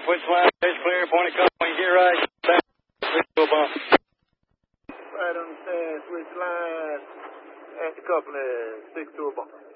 switch line, it's clear, point of call, when you get right, back, switch to a bump. Right on the switch line, at the couple of 6 to a bump.